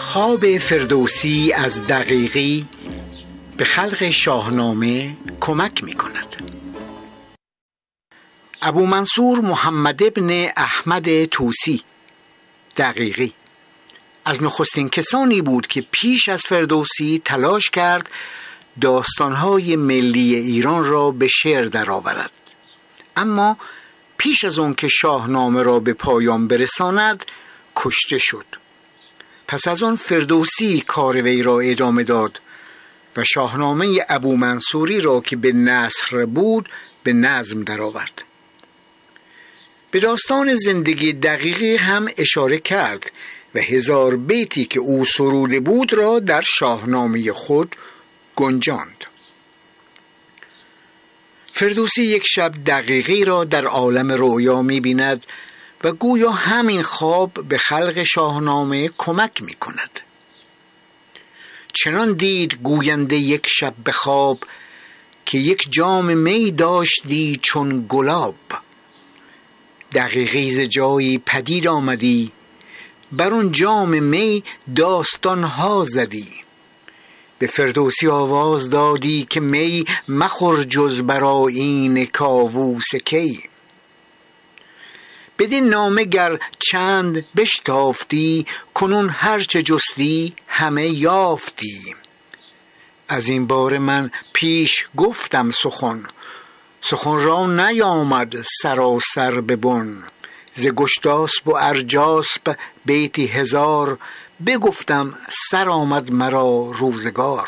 خواب فردوسی از دقیقی به خلق شاهنامه کمک می کند. ابو منصور محمد ابن احمد طوسی دقیقی از نخستین کسانی بود که پیش از فردوسی تلاش کرد داستانهای ملی ایران را به شعر درآورد، اما پیش از آن که شاهنامه را به پایان برساند کشته شد. پس از آن فردوسی کار وی را ادامه داد و شاهنامه ابو منصوری را که به نثر بود به نظم درآورد. به داستان زندگی دقیقی هم اشاره کرد و 1000 بیتی که او سروده بود را در شاهنامه خود گنجاند. فردوسی یک شب دقیقی را در عالم رؤیا می‌بیند و گویا همین خواب به خلق شاهنامه کمک می‌کند. چنان دید گوینده یک شب به خواب که یک جام می داشتی چون گلاب. دقیقی ز جایی پدید آمدی، بر اون جام می داستانها زدی. به فردوسی آواز دادی که می مخور جز برآیین کاووس کی. بدین نامه گر چند بشتافتی، کنون هرچه جستی همه یافتی. از این باره من پیش گفتم سخن را نیامد سراسر ببن. ز گشتاسپ و ارجاسپ بیتی 1000، بگفتم سر آمد مرا روزگار.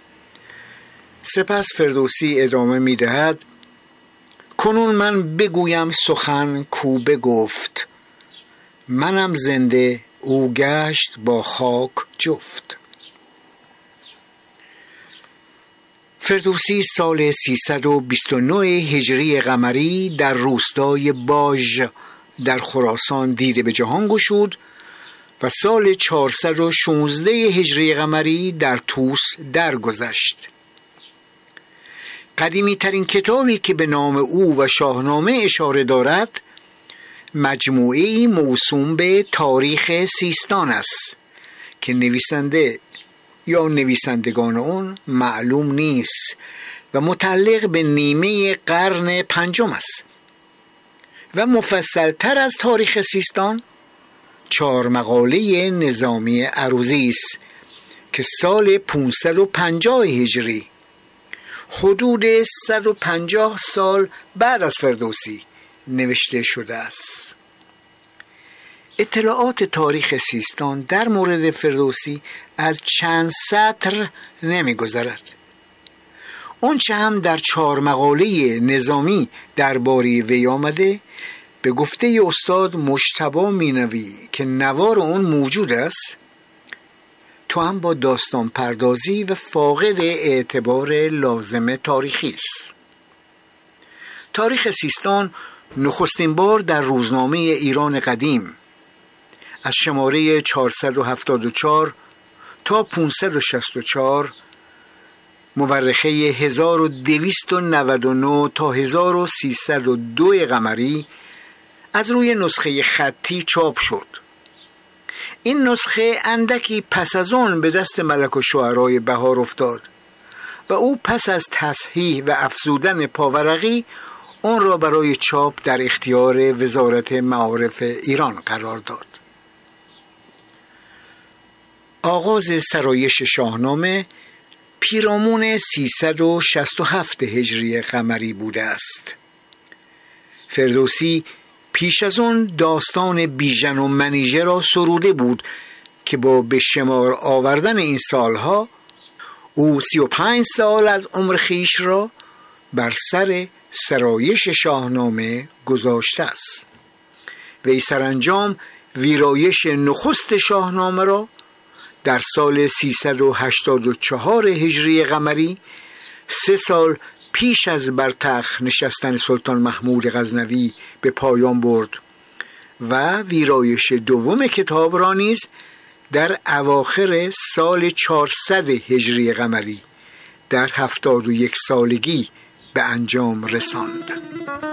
سپس فردوسی ادامه می دهد: کنون من بگویم سخن کو بگفت، منم زنده او گشت با خاک جفت. فردوسی سال 329 هجری قمری در روستای باژ در خراسان دیده به جهان گشود و سال 416 هجری قمری در طوس درگذشت. قدیمی ترین کتابی که به نام او و شاهنامه اشاره دارد مجموعه‌ای موسوم به تاریخ سیستان است که نویسنده یا نویسندگان اون معلوم نیست و متعلق به نیمه قرن 5 است و مفصل تر از تاریخ سیستان 4 مقاله نظامی عروضی است که سال 550 هجری حدود 150 سال بعد از فردوسی نوشته شده است. اطلاعات تاریخ سیستان در مورد فردوسی از چند سطر نمی‌گذرد. آنچه هم در 4 مقاله نظامی درباره وی آمده به گفته استاد مجتبی مینوی که نوار اون موجود است، تو هم با داستان پردازی و فاقد اعتبار لازم تاریخی است. تاریخ سیستان نخستین بار در روزنامه ایران قدیم از شماره 474 تا 564 مورخه 1299 تا 1302 قمری از روی نسخه خطی چاپ شد. این نسخه اندکی پس از آن به دست ملک الشعرای بهار افتاد و او پس از تصحیح و افزودن پاورقی آن را برای چاپ در اختیار وزارت معارف ایران قرار داد. آغاز سرایش شاهنامه پیرامون 367 هجری قمری بوده است. فردوسی پیش از آن داستان بیژن و منیژه را سروده بود که با به شمار آوردن این سالها او 35 سال از عمر خویش را بر سر سرایش شاهنامه گذاشته است. وی سرانجام ویرایش نخست شاهنامه را در سال 384 هجری قمری 3 سال پیش از بر تخت نشستن سلطان محمود غزنوی به پایان برد و ویرایش دوم کتاب را نیز در اواخر سال 400 هجری قمری در 71 سالگی به انجام رساند.